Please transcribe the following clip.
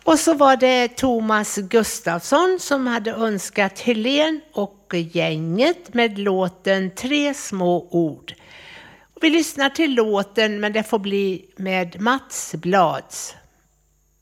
Och så var det Thomas Gustafsson som hade önskat Helen och gänget med låten 3 små ord. Vi lyssnar till låten, men det får bli med Mats Blads.